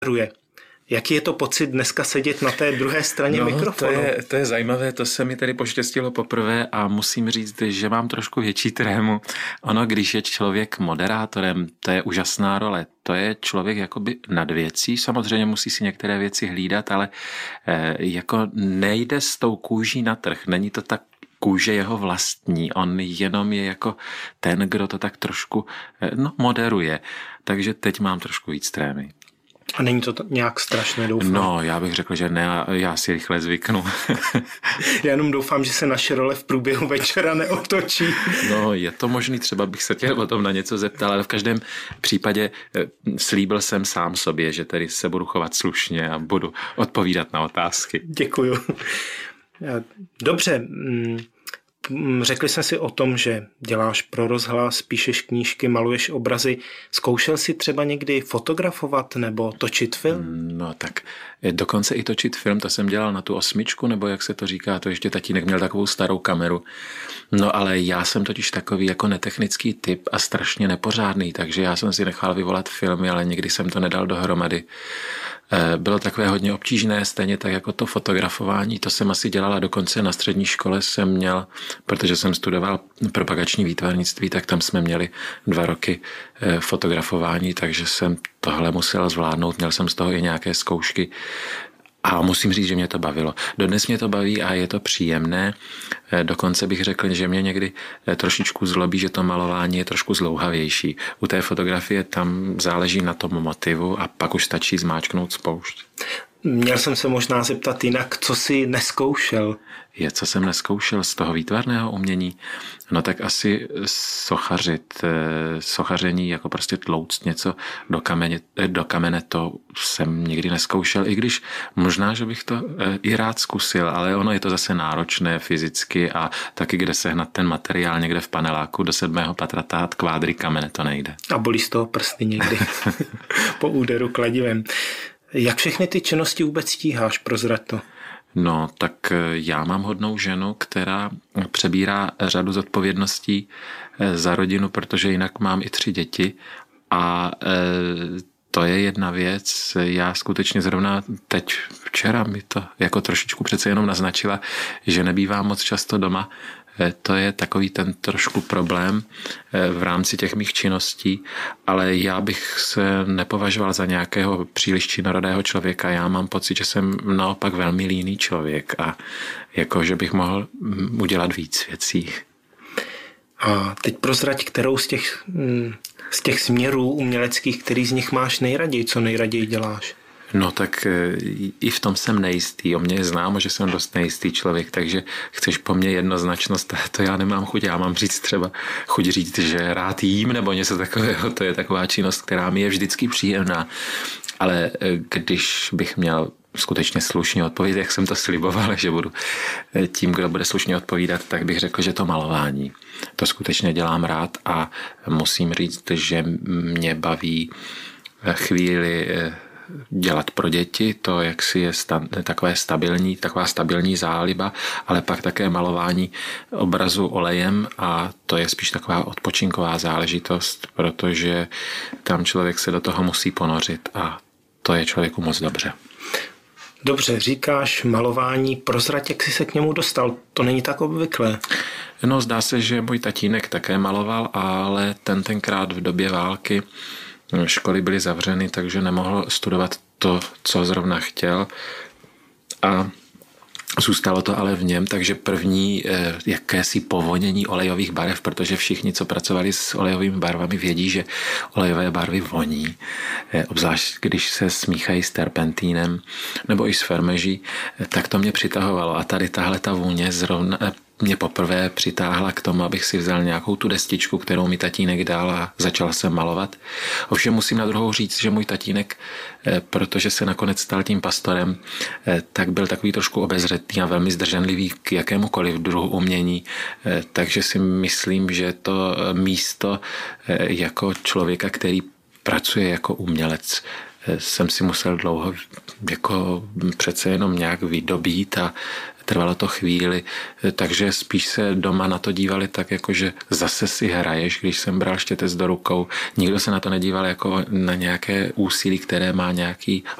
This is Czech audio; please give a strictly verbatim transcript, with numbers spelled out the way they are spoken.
moderuje. Jaký je to pocit dneska sedět na té druhé straně no, mikrofonu? To je, to je zajímavé, to se mi tady poštěstilo poprvé a musím říct, že mám trošku větší trému. Ono, když je člověk moderátorem, to je úžasná role. To je člověk jakoby nad věcí, samozřejmě musí si některé věci hlídat, ale eh, jako nejde s tou kůží na trh, není to tak kůže jeho vlastní, on jenom je jako ten, kdo to tak trošku no, moderuje. Takže teď mám trošku víc trémy. A není to t- nějak strašné, doufám? No, já bych řekl, že ne, já si rychle zvyknu. Já jenom doufám, že se naše role v průběhu večera neotočí. No, je to možný, třeba bych se tě o tom na něco zeptal, ale v každém případě slíbil jsem sám sobě, že tedy se budu chovat slušně a budu odpovídat na otázky. Děkuju. Dobře, řekli jsme si o tom, že děláš pro rozhlas, píšeš knížky, maluješ obrazy. Zkoušel jsi třeba někdy fotografovat nebo točit film? No tak dokonce i točit film, to jsem dělal na tu osmičku, nebo jak se to říká, to ještě tatínek měl takovou starou kameru. No ale já jsem totiž takový jako netechnický typ a strašně nepořádný, takže já jsem si nechal vyvolat filmy, ale nikdy jsem to nedal dohromady. Bylo takové hodně obtížné, stejně tak jako to fotografování, to jsem asi dělala dokonce na střední škole jsem měl, protože jsem studoval propagační výtvarnictví, tak tam jsme měli dva roky fotografování, takže jsem tohle musel zvládnout, měl jsem z toho i nějaké zkoušky a musím říct, že mě to bavilo. Dodnes mě to baví a je to příjemné, dokonce bych řekl, že mě někdy trošičku zlobí, že to malování je trošku zlouhavější. U té fotografie tam záleží na tom motivu a pak už stačí zmáčknout spoušť. Měl jsem se možná zeptat jinak, co jsi neskoušel? Je, co jsem neskoušel z toho výtvarného umění? No tak asi sochařit, sochaření, jako prostě tlouct něco do kamene, do kamene, to jsem nikdy neskoušel, i když možná, že bych to i rád zkusil, ale ono je to zase náročné fyzicky a taky kde sehnat ten materiál někde v paneláku do sedmého patra tahat kvádry kamene, to nejde. A bolí z toho prsty někdy po úderu kladivem. Jak všechny ty činnosti vůbec stíháš, prozrať to? No, tak já mám hodnou ženu, která přebírá řadu zodpovědností za rodinu, protože jinak mám i tři děti a to je jedna věc. Já skutečně zrovna teď včera mi to jako trošičku přece jenom naznačila, že nebývám moc často doma. To je takový ten trošku problém v rámci těch mých činností, ale já bych se nepovažoval za nějakého příliš činorodého člověka. Já mám pocit, že jsem naopak velmi líný člověk a jako, že bych mohl udělat víc věcí. A teď prozrať, kterou z těch, z těch směrů uměleckých, který z nich máš nejraději, co nejraději děláš? No tak i v tom jsem nejistý. O mě je známo, že jsem dost nejistý člověk, takže chceš po mně jednoznačnost, to já nemám chuť. Já mám říct třeba chuť říct, že rád jím nebo něco takového. To je taková činnost, která mi je vždycky příjemná. Ale když bych měl skutečně slušně odpovědět, jak jsem to sliboval, že budu tím, kdo bude slušně odpovídat, tak bych řekl, že to malování. To skutečně dělám rád a musím říct, že mě baví chvíli dělat pro děti, to jaksi je sta, takové stabilní, taková stabilní záliba, ale pak také malování obrazu olejem a to je spíš taková odpočinková záležitost, protože tam člověk se do toho musí ponořit a to je člověku moc dobře. Dobře, říkáš malování, prozrať, jak jsi se k němu dostal, to není tak obvyklé. No, zdá se, že můj tatínek také maloval, ale ten tenkrát v době války školy byly zavřeny, takže nemohl studovat to, co zrovna chtěl a zůstalo to ale v něm, takže první eh, jakési povonění olejových barev, protože všichni, co pracovali s olejovými barvami, vědí, že olejové barvy voní, eh, obzvlášť když se smíchají s terpentínem nebo i s fermeží, eh, tak to mě přitahovalo a tady tahle ta vůně zrovna eh, mě poprvé přitáhla k tomu, abych si vzal nějakou tu destičku, kterou mi tatínek dal a začal jsem malovat. Ovšem musím na druhou říct, že můj tatínek, protože se nakonec stal tím pastorem, tak byl takový trošku obezřetný a velmi zdrženlivý k jakémukoliv druhu umění, takže si myslím, že to místo jako člověka, který pracuje jako umělec, jsem si musel dlouho jako přece jenom nějak vydobít a trvalo to chvíli, takže spíš se doma na to dívali tak, jako že zase si hraješ, když jsem bral štětec do rukou. Nikdo se na to nedíval jako na nějaké úsilí, které má nějaký